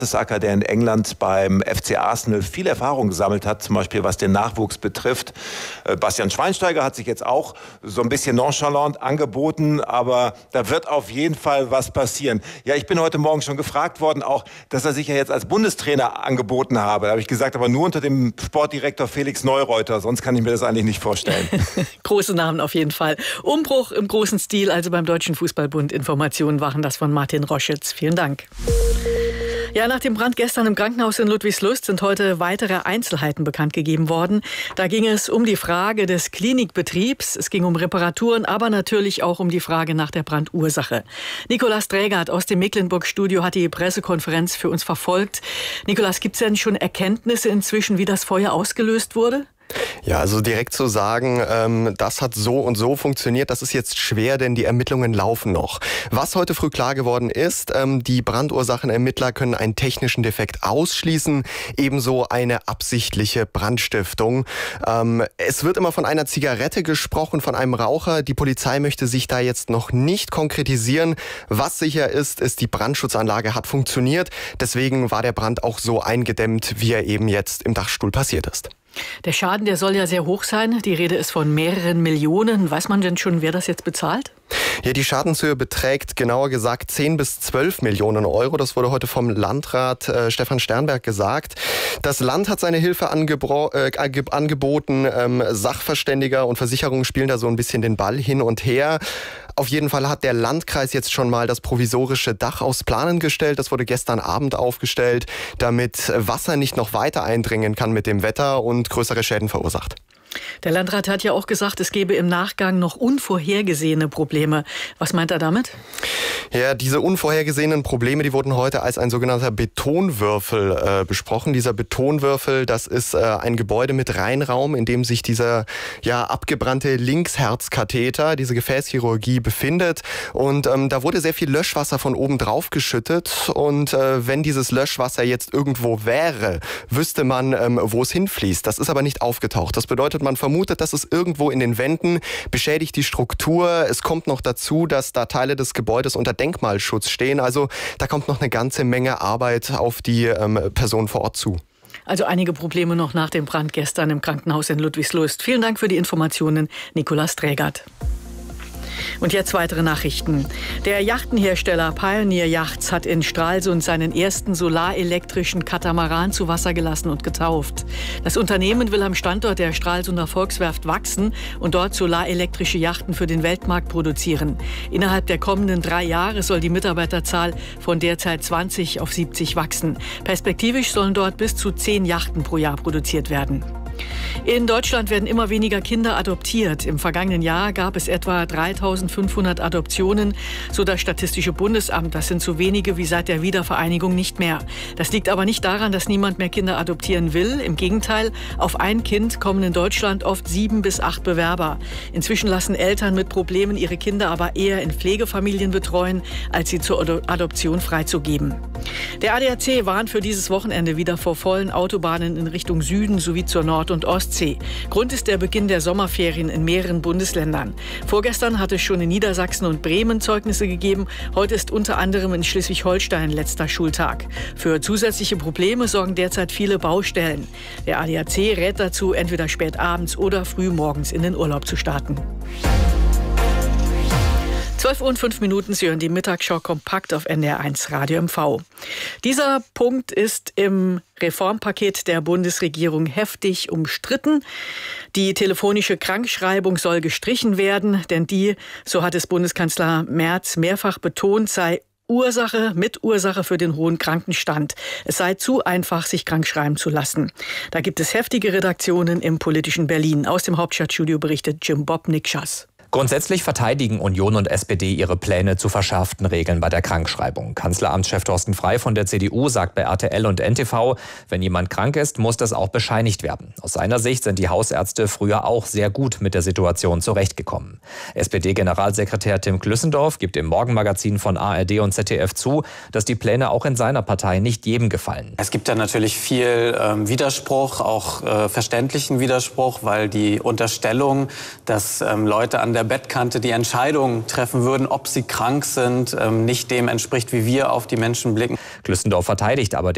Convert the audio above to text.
Mertesacker, der in England beim FC Arsenal viel Erfahrung gesammelt hat, zum Beispiel was den Nachwuchs betrifft. Bastian Schweinsteiger hat sich jetzt auch so ein bisschen nonchalant angeboten, aber da wird auf jeden Fall was passieren. Ja, ich bin heute Morgen schon gefragt worden, auch, dass er sich ja jetzt als Bundestrainer angeboten habe. Da habe ich gesagt, aber nur unter dem Sportdirektor Felix Neureuter, sonst kann ich mir das eigentlich nicht vorstellen. Große Namen auf jeden Fall. Umbruch im großen Stil, also beim Deutschen Fußballbund. Informationen waren das von Martin Roschitz. Vielen Dank. Ja, nach dem Brand gestern im Krankenhaus in Ludwigslust sind heute weitere Einzelheiten bekannt gegeben worden. Da ging es um die Frage des Klinikbetriebs, es ging um Reparaturen, aber natürlich auch um die Frage nach der Brandursache. Nikolaus Trägert aus dem Mecklenburg-Studio hat die Pressekonferenz für uns verfolgt. Nikolaus, gibt es denn schon Erkenntnisse inzwischen, wie das Feuer ausgelöst wurde? Ja, also direkt zu sagen, das hat so und so funktioniert, das ist jetzt schwer, denn die Ermittlungen laufen noch. Was heute früh klar geworden ist, die Brandursachenermittler können einen technischen Defekt ausschließen, ebenso eine absichtliche Brandstiftung. Es wird immer von einer Zigarette gesprochen, von einem Raucher. Die Polizei möchte sich da jetzt noch nicht konkretisieren. Was sicher ist, die Brandschutzanlage hat funktioniert. Deswegen war der Brand auch so eingedämmt, wie er eben jetzt im Dachstuhl passiert ist. Der Schaden, der soll ja sehr hoch sein. Die Rede ist von mehreren Millionen. Weiß man denn schon, wer das jetzt bezahlt? Ja, die Schadenshöhe beträgt genauer gesagt 10 bis 12 Millionen Euro. Das wurde heute vom Landrat Stefan Sternberg gesagt. Das Land hat seine Hilfe angeboten. Sachverständiger und Versicherungen spielen da so ein bisschen den Ball hin und her. Auf jeden Fall hat der Landkreis jetzt schon mal das provisorische Dach aufs Planen gestellt. Das wurde gestern Abend aufgestellt, damit Wasser nicht noch weiter eindringen kann mit dem Wetter und größere Schäden verursacht. Der Landrat hat ja auch gesagt, es gebe im Nachgang noch unvorhergesehene Probleme. Was meint er damit? Ja, diese unvorhergesehenen Probleme, die wurden heute als ein sogenannter Betonwürfel besprochen. Dieser Betonwürfel, das ist ein Gebäude mit Reinraum, in dem sich dieser abgebrannte Linksherzkatheter, diese Gefäßchirurgie befindet. Und da wurde sehr viel Löschwasser von oben drauf geschüttet. Und wenn dieses Löschwasser jetzt irgendwo wäre, wüsste man, wo es hinfließt. Das ist aber nicht aufgetaucht. Das bedeutet, man vermutet, dass es irgendwo in den Wänden beschädigt die Struktur. Es kommt noch dazu, dass da Teile des Gebäudes unter Denkmalschutz stehen. Also da kommt noch eine ganze Menge Arbeit auf die Person vor Ort zu. Also einige Probleme noch nach dem Brand gestern im Krankenhaus in Ludwigslust. Vielen Dank für die Informationen, Nikolaus Trägert. Und jetzt weitere Nachrichten. Der Yachtenhersteller Pioneer Yachts hat in Stralsund seinen ersten solarelektrischen Katamaran zu Wasser gelassen und getauft. Das Unternehmen will am Standort der Stralsunder Volkswerft wachsen und dort solarelektrische Yachten für den Weltmarkt produzieren. Innerhalb der kommenden 3 Jahre soll die Mitarbeiterzahl von derzeit 20 auf 70 wachsen. Perspektivisch sollen dort bis zu 10 Yachten pro Jahr produziert werden. In Deutschland werden immer weniger Kinder adoptiert. Im vergangenen Jahr gab es etwa 3.500 Adoptionen, so das Statistische Bundesamt. Das sind so wenige wie seit der Wiedervereinigung nicht mehr. Das liegt aber nicht daran, dass niemand mehr Kinder adoptieren will. Im Gegenteil, auf ein Kind kommen in Deutschland oft 7 bis 8 Bewerber. Inzwischen lassen Eltern mit Problemen ihre Kinder aber eher in Pflegefamilien betreuen, als sie zur Adoption freizugeben. Der ADAC warnt für dieses Wochenende wieder vor vollen Autobahnen in Richtung Süden sowie zur Nord- und Ostsee. Grund ist der Beginn der Sommerferien in mehreren Bundesländern. Vorgestern hat es schon in Niedersachsen und Bremen Zeugnisse gegeben. Heute ist unter anderem in Schleswig-Holstein letzter Schultag. Für zusätzliche Probleme sorgen derzeit viele Baustellen. Der ADAC rät dazu, entweder spät abends oder früh morgens in den Urlaub zu starten. 12:05 Uhr, Sie hören die Mittagsschau kompakt auf NDR1 Radio MV. Dieser Punkt ist im Reformpaket der Bundesregierung heftig umstritten. Die telefonische Krankschreibung soll gestrichen werden, denn die, so hat es Bundeskanzler Merz mehrfach betont, sei Mitursache für den hohen Krankenstand. Es sei zu einfach, sich krank schreiben zu lassen. Da gibt es heftige Redaktionen im politischen Berlin. Aus dem Hauptstadtstudio berichtet Jim Bob Nikschas. Grundsätzlich verteidigen Union und SPD ihre Pläne zu verschärften Regeln bei der Krankschreibung. Kanzleramtschef Thorsten Frey von der CDU sagt bei RTL und NTV, wenn jemand krank ist, muss das auch bescheinigt werden. Aus seiner Sicht sind die Hausärzte früher auch sehr gut mit der Situation zurechtgekommen. SPD-Generalsekretär Tim Klüssendorf gibt im Morgenmagazin von ARD und ZDF zu, dass die Pläne auch in seiner Partei nicht jedem gefallen. Es gibt da natürlich viel Widerspruch, auch verständlichen Widerspruch, weil die Unterstellung, dass Leute an der Bettkante die Entscheidung treffen würden, ob sie krank sind, nicht dem entspricht, wie wir auf die Menschen blicken. Klüssendorf verteidigt aber